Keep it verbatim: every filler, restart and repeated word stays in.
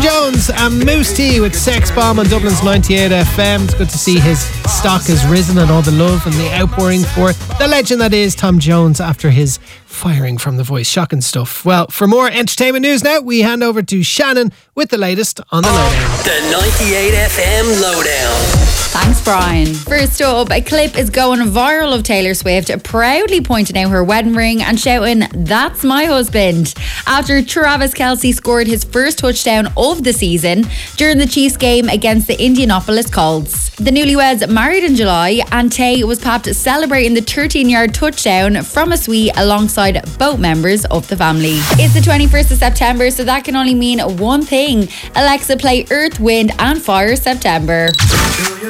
Tom Jones and Moose T with Sex Bomb on Dublin's ninety-eight F M. It's good to see his stock has risen and all the love and the outpouring for the legend that is Tom Jones after his firing from The Voice. Shocking stuff. Well, for more entertainment news now, we hand over to Shannon with the latest on the Lowdown. The ninety-eight F M Lowdown. Thanks, Brian. First up, a clip is going viral of Taylor Swift proudly pointing out her wedding ring and shouting, "That's my husband," after Travis Kelce scored his first touchdown of the season during the Chiefs game against the Indianapolis Colts. The newlyweds married in July, and Tay was popped celebrating the thirteen-yard touchdown from a suite alongside both members of the family. It's the twenty-first of September, so that can only mean one thing. Alexa, play Earth, Wind and Fire September.